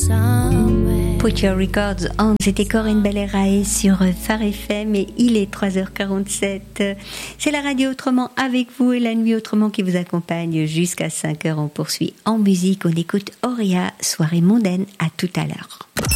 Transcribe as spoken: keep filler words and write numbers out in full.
Put Your Records on, c'était Corinne Bellerae sur Phare F M et il est trois heures quarante-sept. C'est la radio Autrement avec vous et la nuit Autrement qui vous accompagne jusqu'à cinq heures. On poursuit en musique, on écoute Auréa, Soirée mondaine, à tout à l'heure.